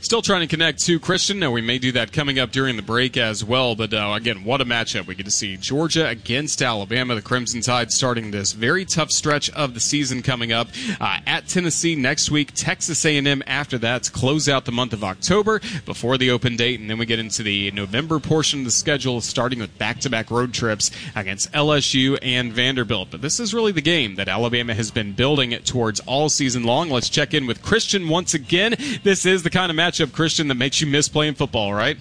Still trying to connect to Christian, and we may do that coming up during the break as well. But again, what a matchup. We get to see Georgia against Alabama. The Crimson Tide starting this very tough stretch of the season coming up at Tennessee next week, Texas A&M after that to close out the month of October before the open date. And then we get into the November portion of the schedule, starting with back-to-back road trips against LSU and Vanderbilt. But this is really the game that Alabama has been building towards all season long. Let's check in with Christian once again. This is the kind of matchup, Christian, that makes you miss playing football, right?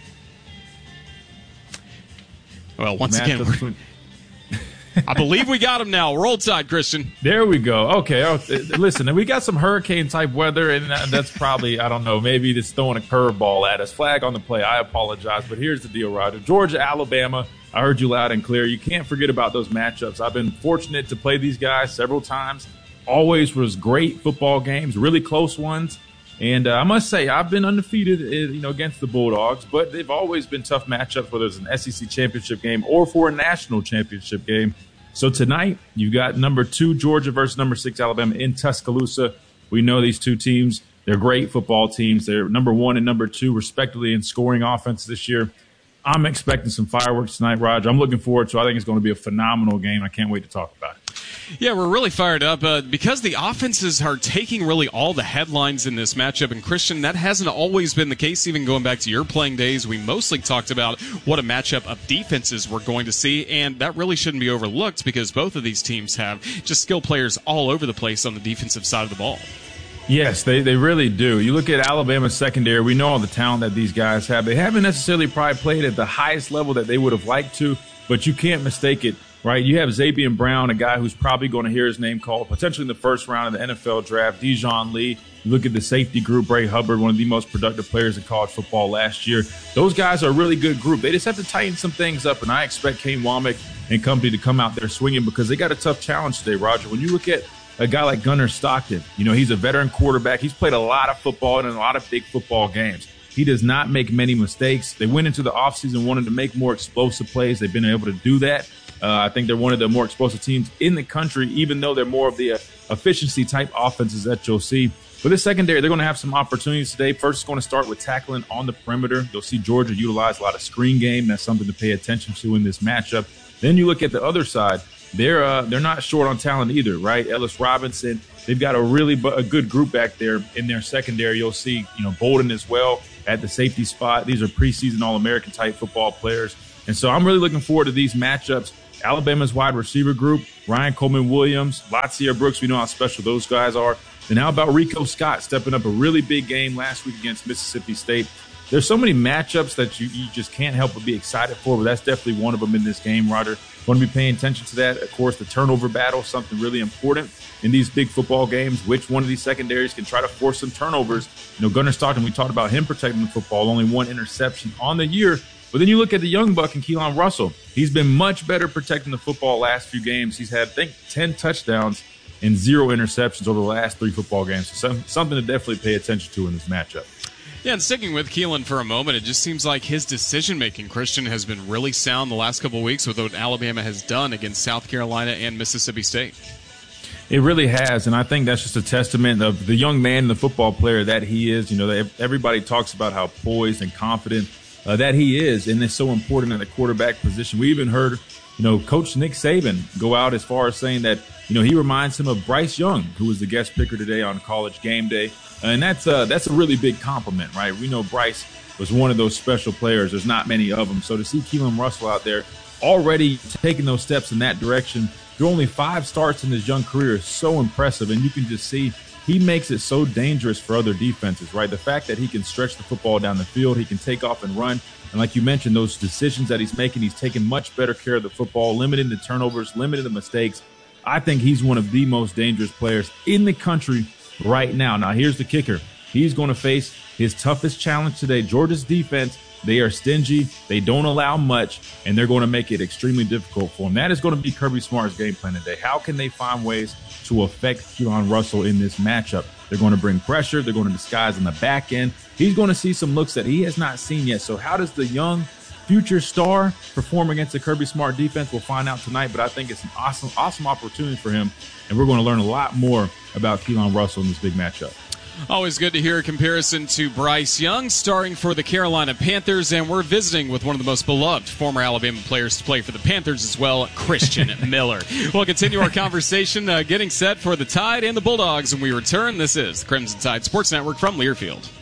Well, once again, I believe we got him now. Roll Tide, Christian. There we go. Okay, listen, we got some hurricane-type weather, and that's probably, I don't know, maybe just throwing a curveball at us. Flag on the play. I apologize, but here's the deal, Roger. Georgia, Alabama, I heard you loud and clear. You can't forget about those matchups. I've been fortunate to play these guys several times. Always was great football games, really close ones. And I must say, I've been undefeated, against the Bulldogs, but they've always been tough matchups, whether it's an SEC championship game or for a national championship game. So tonight, you've got number 2 Georgia versus number 6 Alabama in Tuscaloosa. We know these two teams; they're great football teams. They're number 1 and number 2, respectively, in scoring offense this year. I'm expecting some fireworks tonight, Roger. I'm looking forward to it. I think it's going to be a phenomenal game. I can't wait to talk about it. Yeah, we're really fired up because the offenses are taking really all the headlines in this matchup. And, Christian, that hasn't always been the case. Even going back to your playing days, we mostly talked about what a matchup of defenses we're going to see. And that really shouldn't be overlooked because both of these teams have just skill players all over the place on the defensive side of the ball. Yes, they really do. You look at Alabama's secondary, we know all the talent that these guys have. They haven't necessarily probably played at the highest level that they would have liked to, but you can't mistake it, right? You have Zabian Brown, a guy who's probably going to hear his name called potentially in the first round of the NFL draft. Dijon Lee. You look at the safety group, Bray Hubbard, one of the most productive players in college football last year. Those guys are a really good group. They just have to tighten some things up, and I expect Kane Womack and company to come out there swinging because they got a tough challenge today, Roger. When you look at a guy like Gunnar Stockton, he's a veteran quarterback. He's played a lot of football and a lot of big football games. He does not make many mistakes. They went into the offseason wanting to make more explosive plays. They've been able to do that. I think they're one of the more explosive teams in the country, even though they're more of the efficiency-type offenses that you'll see. For this secondary, they're going to have some opportunities today. First, it's going to start with tackling on the perimeter. You'll see Georgia utilize a lot of screen game. That's something to pay attention to in this matchup. Then you look at the other side. They're not short on talent either, right? Ellis Robinson, they've got a good group back there in their secondary. You'll see, Bolden as well at the safety spot. These are preseason All-American type football players. And so I'm really looking forward to these matchups. Alabama's wide receiver group, Ryan Coleman-Williams, Latia Brooks, we know how special those guys are. And how about Rico Scott stepping up a really big game last week against Mississippi State? There's so many matchups that you just can't help but be excited for, but that's definitely one of them in this game, Roger. Going to be paying attention to that. Of course, the turnover battle, something really important in these big football games. Which one of these secondaries can try to force some turnovers? Gunnar Stockton, we talked about him protecting the football, only 1 interception on the year. But then you look at the young buck and Keelan Russell. He's been much better protecting the football last few games. He's had, I think, 10 touchdowns and 0 interceptions over the last 3 football games. So something to definitely pay attention to in this matchup. Yeah, and sticking with Keelan for a moment, it just seems like his decision-making, Christian, has been really sound the last couple of weeks with what Alabama has done against South Carolina and Mississippi State. It really has, and I think that's just a testament of the young man and the football player that he is. Everybody talks about how poised and confident that he is, and it's so important at the quarterback position. We even heard, Coach Nick Saban go out as far as saying that, he reminds him of Bryce Young, who was the guest picker today on College Game Day. And that's a really big compliment, right? We know Bryce was one of those special players. There's not many of them. So to see Keelan Russell out there already taking those steps in that direction, through only 5 starts in his young career is so impressive. And you can just see he makes it so dangerous for other defenses, right? The fact that he can stretch the football down the field, he can take off and run. And like you mentioned, those decisions that he's making, he's taking much better care of the football, limiting the turnovers, limiting the mistakes. I think he's one of the most dangerous players in the country right now. Now, here's the kicker. He's going to face his toughest challenge today. Georgia's defense, they are stingy. They don't allow much, and they're going to make it extremely difficult for him. That is going to be Kirby Smart's game plan today. How can they find ways to affect Keelan Russell in this matchup? They're going to bring pressure. They're going to disguise in the back end. He's going to see some looks that he has not seen yet. So how does the young future star perform against the Kirby Smart defense? We'll find out tonight, but I think it's an awesome opportunity for him, and we're going to learn a lot more about Keelan Russell in this big matchup. Always good to hear a comparison to Bryce Young, starring for the Carolina Panthers, and we're visiting with one of the most beloved former Alabama players to play for the Panthers as well, Christian Miller. We'll continue our conversation getting set for the Tide and the Bulldogs when we return. This is the Crimson Tide Sports Network from Learfield.